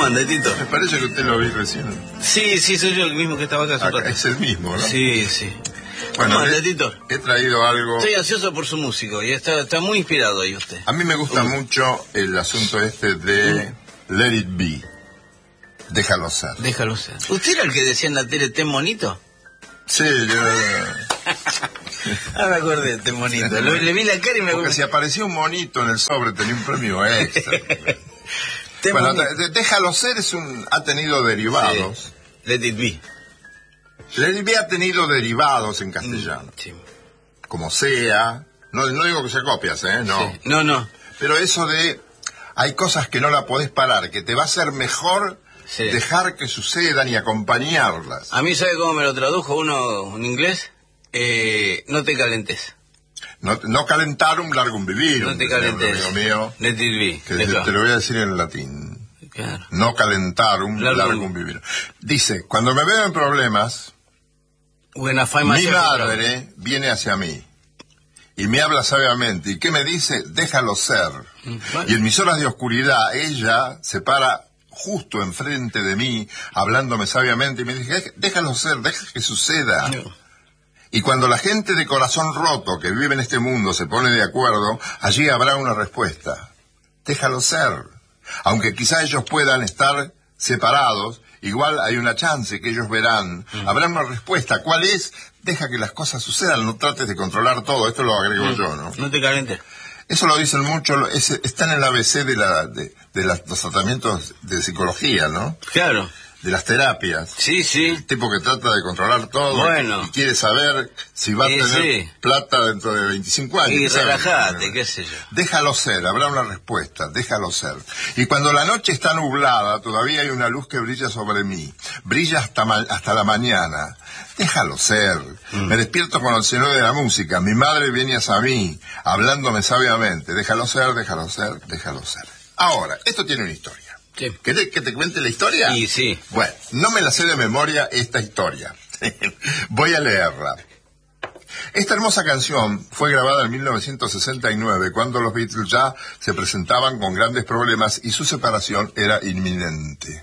anda, Tito? Me parece que usted lo vi recién. Sí, soy yo el mismo que estaba acá hace un rato. Es el mismo, ¿no? Sí. Bueno, ¿Cómo anda, Tito? he traído algo... Estoy ansioso por su músico y está muy inspirado ahí usted. A mí me gusta mucho el asunto de Let It Be. Déjalo ser. Déjalo ser. ¿Usted era el que decía en la tele, ten monito? Sí, yo... Me acordé, ten monito. Le vi la cara y me acordé. Porque si aparecía un monito en el sobre tenía un premio extra. Bueno, Déjalo ser ha tenido derivados. Sí. Let It Be. Let It Be ha tenido derivados en castellano. Sí. Como sea. No digo que sea copias, no. Sí. No. Pero eso de... Hay cosas que no la podés parar, que te va a ser mejor dejar que sucedan y acompañarlas. A mí, ¿sabe cómo me lo tradujo uno en inglés? No te calentes. No calentar un largo un vivir. No te calentes. Amigo mío. Let It Be. Que te lo voy a decir en latín. Claro. No calentar un largo un vivir. Dice, cuando me veo en problemas, mi madre viene hacia mí y me habla sabiamente. ¿Y qué me dice? Déjalo ser. Vale. Y en mis horas de oscuridad, ella se para justo enfrente de mí, hablándome sabiamente, y me dice, déjalo ser, deja que suceda. No. Y cuando la gente de corazón roto que vive en este mundo se pone de acuerdo, allí habrá una respuesta. Déjalo ser. Aunque quizá ellos puedan estar separados, igual hay una chance que ellos verán. Habrá una respuesta. ¿Cuál es? Deja que las cosas sucedan, no trates de controlar todo. Esto lo agrego yo, ¿no? No te calentes. Eso lo dicen mucho, está en el ABC de los tratamientos de psicología, ¿no? Claro. De las terapias. Sí. El tipo que trata de controlar todo. Bueno. Y quiere saber si va a tener plata dentro de 25 años. Y relajate, qué sé yo. Déjalo ser, habrá una respuesta, déjalo ser. Y cuando la noche está nublada, todavía hay una luz que brilla sobre mí. Brilla hasta la mañana. Déjalo ser. Me despierto con el sonido de la música. Mi madre viene hacia mí, hablándome sabiamente. Déjalo ser, déjalo ser, déjalo ser. Ahora, esto tiene una historia. Sí. ¿Querés que te cuente la historia? Sí. Bueno, no me la sé de memoria esta historia. Voy a leerla. Esta hermosa canción fue grabada en 1969, cuando los Beatles ya se presentaban con grandes problemas y su separación era inminente.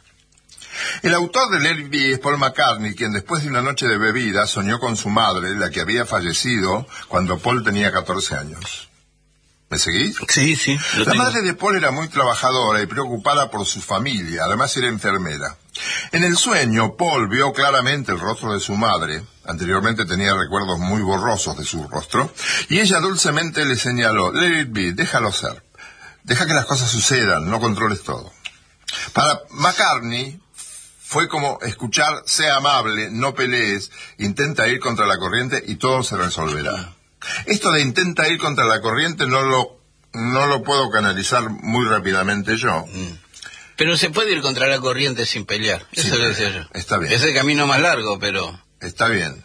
El autor de Let It Be es Paul McCartney, quien después de una noche de bebida soñó con su madre, la que había fallecido cuando Paul tenía 14 años. ¿Me seguís? Sí. La madre de Paul era muy trabajadora y preocupada por su familia, además era enfermera. En el sueño, Paul vio claramente el rostro de su madre, anteriormente tenía recuerdos muy borrosos de su rostro, y ella dulcemente le señaló, Let it be, déjalo ser, deja que las cosas sucedan, no controles todo. Para McCartney fue como escuchar, sea amable, no pelees, intenta ir contra la corriente y todo se resolverá. Esto de intenta ir contra la corriente no lo puedo canalizar muy rápidamente yo. Pero se puede ir contra la corriente sin pelear. Eso lo decía yo. Está bien. Es el camino más largo, pero... Está bien.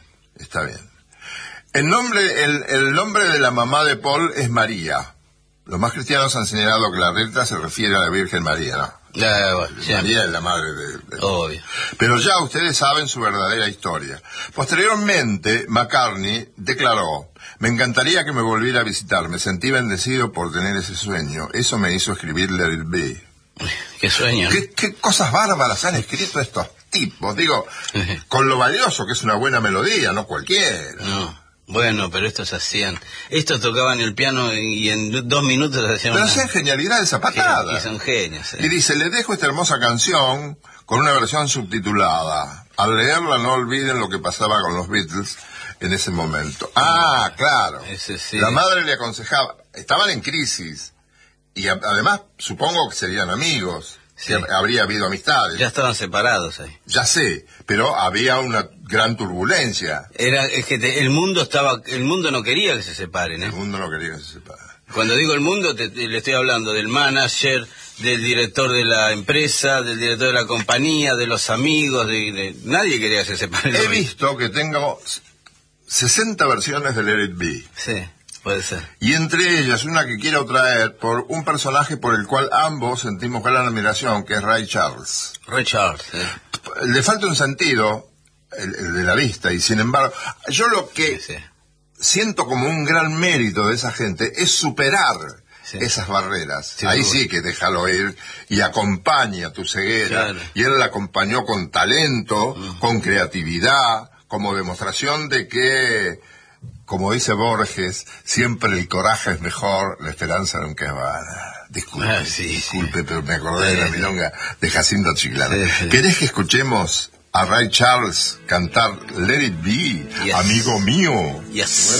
El nombre de la mamá de Paul es María. Los más cristianos han señalado que la letra se refiere a la Virgen María, ¿no? María es la madre de... Obvio. Pero ya ustedes saben su verdadera historia. Posteriormente, McCartney declaró, me encantaría que me volviera a visitar, me sentí bendecido por tener ese sueño. Eso me hizo escribir Let It Be. ¿Qué sueño? ¿Qué cosas bárbaras han escrito estos tipos? Digo, con lo valioso que es una buena melodía, no cualquiera. No. Bueno, pero estos tocaban el piano y en 2 minutos hacían... Pero hacían genialidad esa patada. Y son genios. Y dice, les dejo esta hermosa canción con una versión subtitulada. Al leerla no olviden lo que pasaba con los Beatles en ese momento. Ah, claro. La madre le aconsejaba, estaban en crisis. Y además, supongo que serían amigos. Sí. Que habría habido amistades. Ya estaban separados ahí. Ya sé, pero había una gran turbulencia. Es que el mundo no quería que se separen, ¿eh? El mundo no quería que se separen. Cuando digo el mundo, le estoy hablando del manager, del director de la empresa, del director de la compañía, de los amigos, nadie quería que se separen. He visto que tengo 60 versiones de Let It Be. Sí. Puede ser. Y entre ellas una que quiero traer por un personaje por el cual ambos sentimos gran admiración, que es Ray Charles. Ray Charles, Le falta un sentido, el de la vista, y sin embargo, yo lo que siento como un gran mérito de esa gente es superar esas barreras. Ahí sí que déjalo ir y acompaña tu ceguera. Y él la acompañó con talento, con creatividad, como demostración de que, como dice Borges, siempre el coraje es mejor, la esperanza nunca es vana. Disculpe, pero me acordé de la milonga de Jacinto Chiclana. ¿Querés que escuchemos a Ray Charles cantar Let It Be, amigo mío?